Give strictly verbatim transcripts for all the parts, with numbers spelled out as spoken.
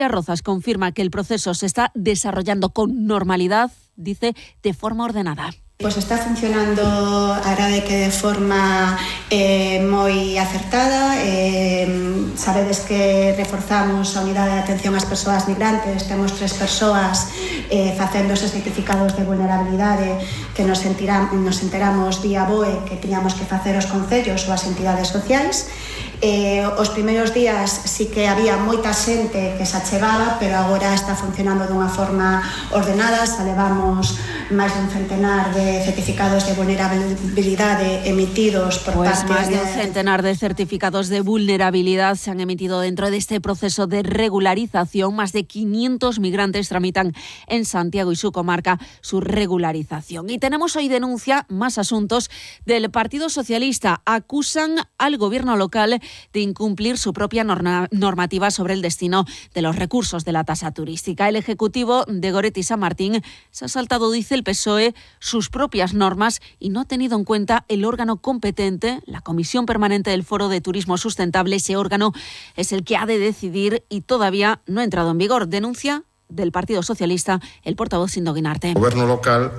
Rozas confirma que el proceso se está desarrollando con normalidad, dice, de forma ordenada. Pois está funcionando, agrade que de forma eh, moi acertada. Eh, sabedes que reforzamos a unidade de atención ás persoas migrantes. Temos tres persoas eh, facendo esos certificados de vulnerabilidade que nos, entiramos, nos enteramos vía B O E que tiñamos que facer os concellos ou as entidades sociais. Eh, os primeiros días sí que había moita xente que se achegaba, pero agora está funcionando dunha forma ordenada. Xa levamos máis de un centenar de certificados de vulnerabilidade emitidos por pues parte más de de... un centenar de certificados de vulnerabilidad se han emitido dentro de este proceso de regularización. Más de quinientos migrantes tramitan en Santiago y su comarca su regularización. Y tenemos hoy denuncia, más asuntos, del Partido Socialista. Acusan al gobierno local de incumplir su propia norma, normativa sobre el destino de los recursos de la tasa turística. El Ejecutivo de Goretti San Martín se ha saltado, dice el P S O E, sus propias normas y no ha tenido en cuenta el órgano competente, la Comisión Permanente del Foro de Turismo Sustentable. Ese órgano es el que ha de decidir y todavía no ha entrado en vigor. Denuncia del Partido Socialista el portavoz Sindo Guinarte. O goberno local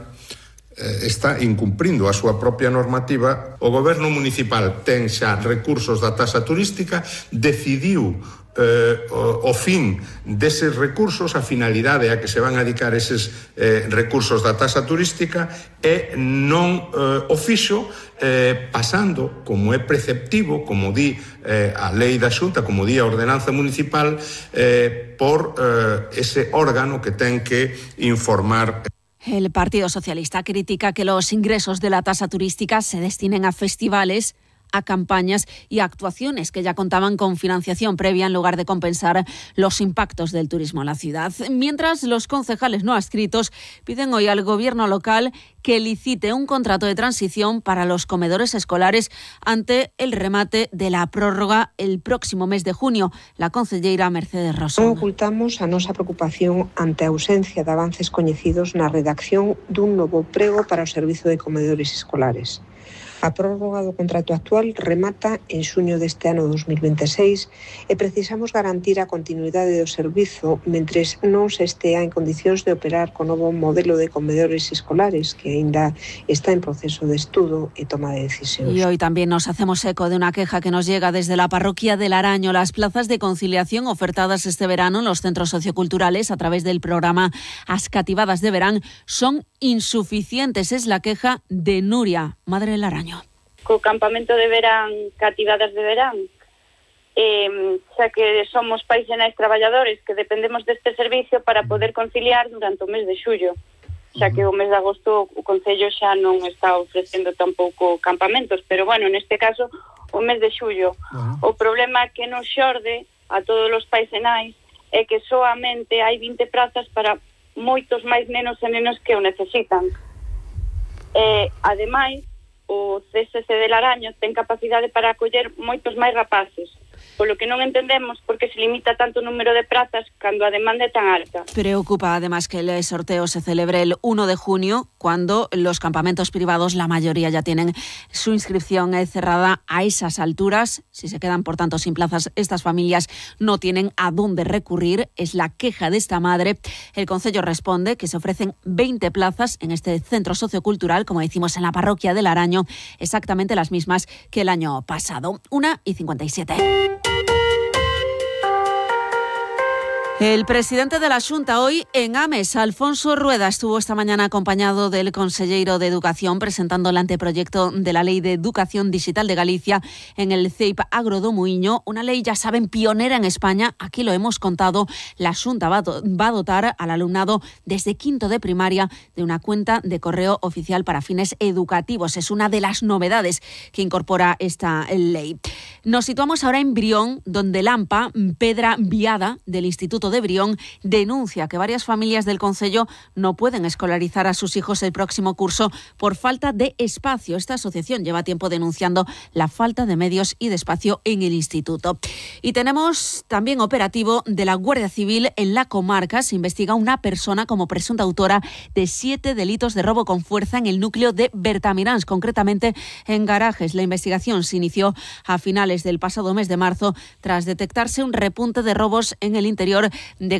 eh, está incumprindo a súa propia normativa. O goberno municipal ten xa recursos da tasa turística, decidiu Eh, o, o fin deses recursos, a finalidade a que se van a dedicar eses eh, recursos da tasa turística, e non eh, o fixo eh, pasando, como é preceptivo, como di eh, a lei da Xunta, como di a ordenanza municipal, eh, por eh, ese órgano que ten que informar. El Partido Socialista critica que los ingresos de la tasa turística se destinen a festivales, a campañas y a actuaciones que ya contaban con financiación previa en lugar de compensar los impactos del turismo en la ciudad. Mientras, los concejales no adscritos piden hoy al gobierno local que licite un contrato de transición para los comedores escolares ante el remate de la prórroga el próximo mes de junio. La concelleira Mercedes Rosón. Non ocultamos a nosa preocupación ante a ausencia de avances coñecidos na redacción dun novo prego para o servizo de comedores escolares. A prórroga do contrato actual remata en xuño deste ano dos mil veintiséis e precisamos garantir a continuidade do servizo mentres non se estea en condicións de operar co novo modelo de comedores escolares que aínda está en proceso de estudo e toma de decisións. Y hoy también nos hacemos eco de una queja que nos llega desde la parroquia del Araño. Las plazas de conciliación ofertadas este verano en los centros socioculturales a través del programa As Cativadas de Verán son insuficientes. Es la queja de Nuria, madre del Araño. Co campamento de verán, Cativadas de Verán, eh, xa que somos pais e nais traballadores que dependemos deste servicio para poder conciliar durante o mes de xullo, xa que o mes de agosto o Concello xa non está ofrecendo tampouco campamentos, pero bueno, neste caso o mes de xullo. O problema que non xorde a todos os pais e nais é que soamente hai vinte prazas para moitos máis nenos e nenos que o necesitan. E, ademais, o C S C del Araño ten capacidade para acoller moitos máis rapaces, polo que non entendemos por que se limita tanto o número de prazas cando a demanda é tan alta. Preocupa además que el sorteo se celebre el uno de junio, cuando los campamentos privados, la mayoría ya tienen su inscripción cerrada a esas alturas. Si se quedan, por tanto, sin plazas, estas familias no tienen a dónde recurrir. Es la queja de esta madre. El Concello responde que se ofrecen veinte plazas en este centro sociocultural, como decimos, en la parroquia del Araño, exactamente las mismas que el año pasado. una y cincuenta y siete. El presidente de la Xunta hoy en Ames, Alfonso Rueda, estuvo esta mañana acompañado del conselleiro de Educación presentando el anteproyecto de la Ley de Educación Digital de Galicia en el C E I P Agro do Muiño, una ley, ya saben, pionera en España. Aquí lo hemos contado, la Xunta va a dotar al alumnado desde quinto de primaria de una cuenta de correo oficial para fines educativos. Es una de las novedades que incorpora esta ley. Nos situamos ahora en Brión, donde Lampa, Pedra Viada, del Instituto de Brión, denuncia que varias familias del concello no pueden escolarizar a sus hijos el próximo curso por falta de espacio. Esta asociación lleva tiempo denunciando la falta de medios y de espacio en el instituto. Y tenemos también operativo de la Guardia Civil en la comarca. Se investiga una persona como presunta autora de siete delitos de robo con fuerza en el núcleo de Bertamiráns, concretamente en Garajes. La investigación se inició a finales del pasado mes de marzo tras detectarse un repunte de robos en el interior de